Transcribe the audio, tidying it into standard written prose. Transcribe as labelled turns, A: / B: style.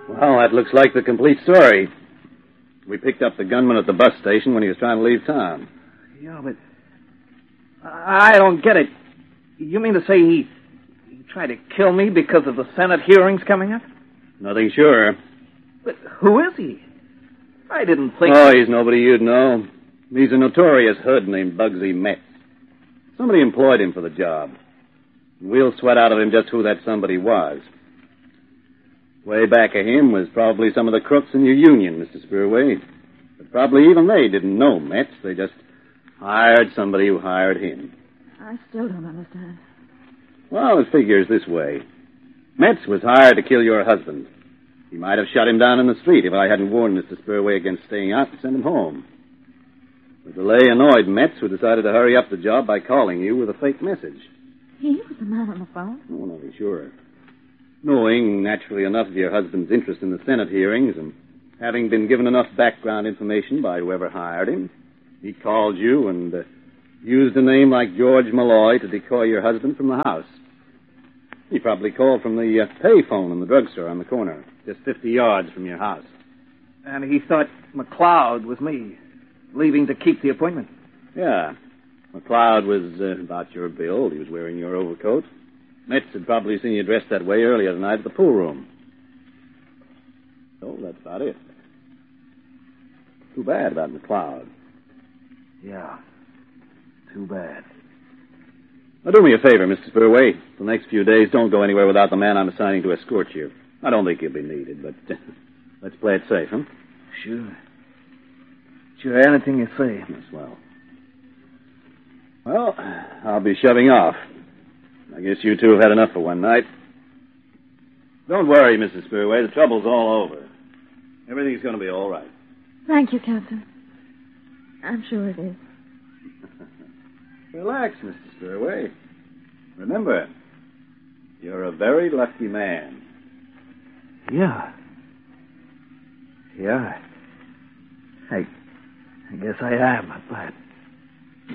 A: Well, that looks like the complete story. We picked up the gunman at the bus station when he was trying to leave town.
B: Yeah, but I don't get it. You mean to say he tried to kill me because of the Senate hearings coming up?
A: Nothing sure.
B: But who is he? I didn't think...
A: Oh, he's nobody you'd know. He's a notorious hood named Bugsy Metz. Somebody employed him for the job. We'll sweat out of him just who that somebody was. Way back of him was probably some of the crooks in your union, Mr. Spurway. But probably even they didn't know Metz. They just hired somebody who hired him.
C: I still don't understand.
A: Well, it figures this way. Metz was hired to kill your husband. He might have shot him down in the street if I hadn't warned Mr. Spurway against staying out and sent him home. The delay annoyed Metz, who decided to hurry up the job by calling you with a fake message.
C: He was the man on the phone?
A: Oh, not be sure. Knowing, naturally enough, of your husband's interest in the Senate hearings and having been given enough background information by whoever hired him, he called you and used a name like George Malloy to decoy your husband from the house. He probably called from the payphone in the drugstore on the corner, just 50 yards from your house.
B: And he thought McLeod was me, leaving to keep the appointment.
A: Yeah. McLeod was about your build. He was wearing your overcoat. Metz had probably seen you dressed that way earlier tonight at the pool room. So that's about it. Too bad about McLeod.
B: Yeah. Too bad.
A: Now, do me a favor, Mr. Spurway. For the next few days, don't go anywhere without the man I'm assigning to escort you. I don't think you'll be needed, but let's play it safe, huh?
B: Sure. Sure, anything you say.
A: Yes, well, I'll be shoving off. I guess you two have had enough for one night. Don't worry, Mrs. Spurway. The trouble's all over. Everything's going to be all right.
C: Thank you, Captain. I'm sure it is.
A: Relax, Mr. Spurway. Remember, you're a very lucky man.
B: Yeah. Yeah. I guess I am, but...